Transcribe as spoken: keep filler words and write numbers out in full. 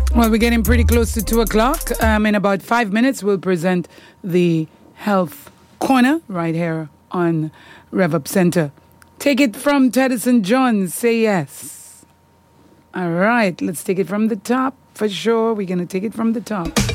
Well, we're getting pretty close to two o'clock. Um, in about five minutes, we'll present the Health Corner right here on Rev Up Center. Take it from Teddyson John. Say yes. All right, let's take it from the top for sure. We're going to take it from the top.